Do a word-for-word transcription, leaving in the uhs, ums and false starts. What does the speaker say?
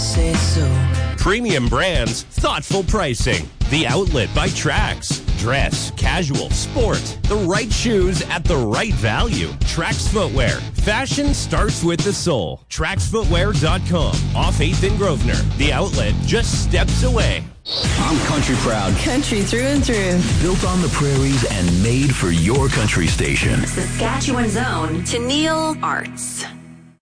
say so. Premium brands, thoughtful pricing. The Outlet by Trax. Dress, casual, sport. The right shoes at the right value. Trax Footwear. Fashion starts with the soul. Trax Footwear dot com. Off eighth and Grosvenor. The Outlet, just steps away. I'm country proud. Country through and through. Built on the prairies and made for your country station. Saskatchewan's own Tennille Arts.